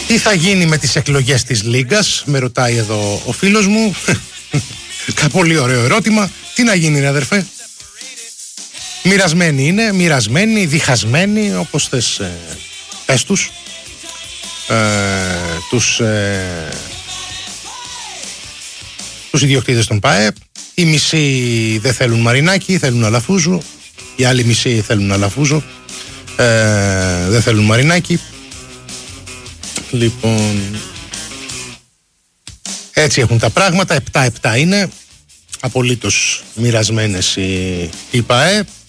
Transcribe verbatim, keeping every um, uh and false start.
Τι θα γίνει με τις εκλογές της Λίγκας, με ρωτάει εδώ ο φίλος μου. Πολύ ωραίο ερώτημα. Τι να γίνει, ρε αδερφέ? Μοιρασμένοι είναι, μοιρασμένοι, διχασμένοι, όπως θες ε, πες τους. Ε, τους, ε, τους ιδιοκτήτες των ΠΑΕ. Οι μισοί δεν θέλουν Μαρινάκη, θέλουν Αλαφούζου. Οι άλλοι μισοί θέλουν Αλαφούζου, ε, δεν θέλουν Μαρινάκη. Λοιπόν, έτσι έχουν τα πράγματα. επτά επτά είναι. Απολύτως μοιρασμένες οι, οι ΠΑΕ.